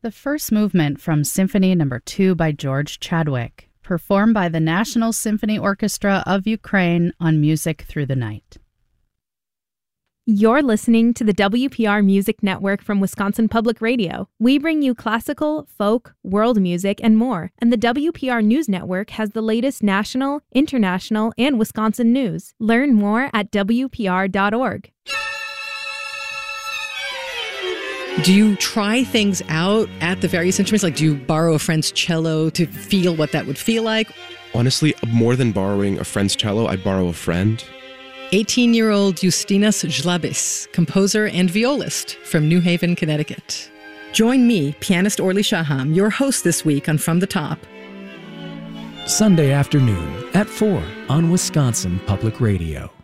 the first movement from Symphony No. 2 by George Chadwick, performed by the National Symphony Orchestra of Ukraine on Music Through the Night. You're listening to the WPR Music Network from Wisconsin Public Radio. We bring you classical, folk, world music, and more. And the WPR News Network has the latest national, international, and Wisconsin news. Learn more at WPR.org. Do you try things out at the various instruments? Like, do you borrow a friend's cello to feel what that would feel like? Honestly, more than borrowing a friend's cello, I borrow a friend. 18-year-old Justinas Žlabis, composer and violist from New Haven, Connecticut. Join me, pianist Orly Shaham, your host this week on From the Top. Sunday afternoon at 4 on Wisconsin Public Radio.